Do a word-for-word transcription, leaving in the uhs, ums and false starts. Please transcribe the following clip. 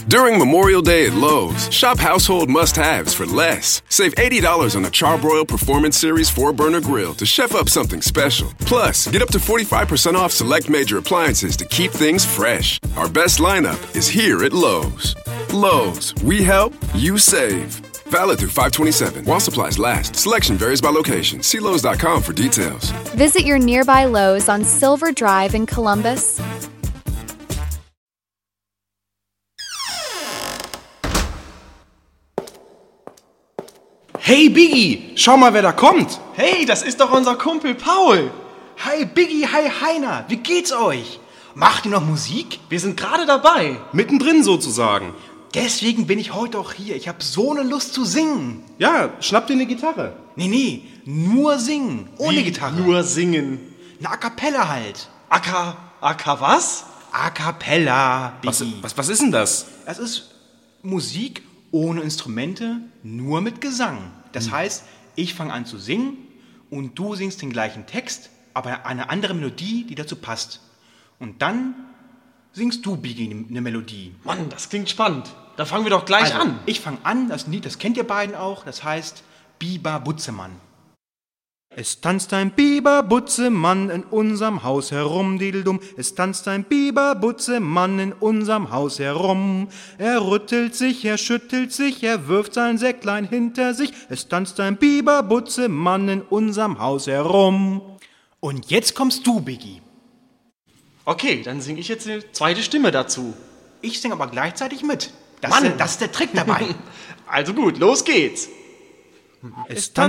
During Memorial Day at Lowe's, shop household must-haves for less. Save eighty dollars on the Charbroil Performance Series four burner grill to chef up something special. Plus, get up to forty-five percent off select major appliances to keep things fresh. Our best lineup is here at Lowe's. Lowe's, we help, you save. Valid through five twenty-seven. While supplies last. Selection varies by location. See Lowe's dot com for details. Visit your nearby Lowe's on Silver Drive in Columbus. Hey Biggie, schau mal, wer da kommt. Hey, das ist doch unser Kumpel Paul. Hi Biggie, hi Heiner, wie geht's euch? Macht ihr noch Musik? Wir sind gerade dabei. Mittendrin sozusagen. Deswegen bin ich heute auch hier. Ich habe so eine Lust zu singen. Ja, schnapp dir eine Gitarre. Nee, nee, nur singen, ohne Wie Gitarre. Nur singen. Eine A Cappella halt. Aka, Aka was? A Cappella, Was, Biggie. was, was ist denn das? Das ist Musik ohne Instrumente, nur mit Gesang. Das hm. heißt, ich fange an zu singen und du singst den gleichen Text, aber eine andere Melodie, die dazu passt. Und dann singst du, Biggie, eine Melodie. Mann, das klingt spannend. Da fangen wir doch gleich also, an. Ich fange an, das Lied, das kennt ihr beiden auch, das heißt Biber Butzemann. Es tanzt ein Biber-Butzemann in unserem Haus herum, dideldum. Es tanzt ein Biber-Butzemann in unserem Haus herum. Er rüttelt sich, er schüttelt sich, er wirft sein Säcklein hinter sich. Es tanzt ein Biber-Butzemann in unserem Haus herum. Und jetzt kommst du, Biggie. Okay, dann singe ich jetzt die zweite Stimme dazu. Ich singe aber gleichzeitig mit. Das, Mann. ist, der, das ist der Trick dabei. Also gut, los geht's. Es